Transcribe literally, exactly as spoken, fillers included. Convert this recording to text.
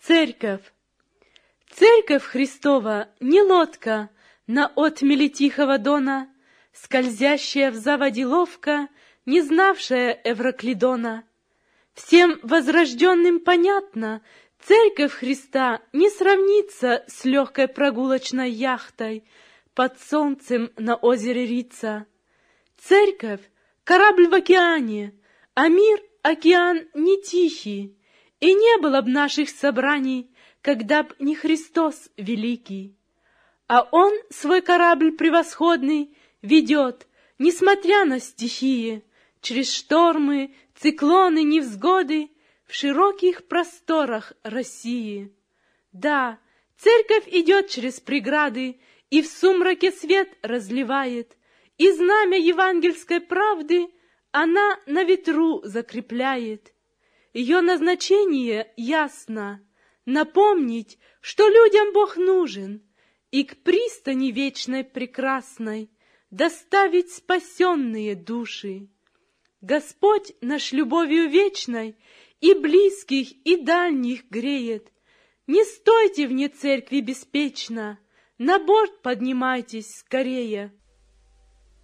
Церковь. Церковь Христова не лодка на отмели тихого дона, скользящая в заводе ловко, не знавшая Эвроклидона. Всем возрожденным понятно, Церковь Христа не сравнится с легкой прогулочной яхтой под солнцем на озере Рица. Церковь — корабль в океане, а мир — океан не тихий, и не было б наших собраний, когда б не Христос великий. А Он свой корабль превосходный ведет, несмотря на стихии, через штормы, циклоны, невзгоды в широких просторах России. Да, церковь идет через преграды и в сумраке свет разливает, и знамя евангельской правды она на ветру закрепляет. Ее назначение ясно — напомнить, что людям Бог нужен, и к пристани вечной прекрасной доставить спасенные души. Господь наш любовью вечной и близких, и дальних греет. Не стойте вне церкви беспечно, на борт поднимайтесь скорее.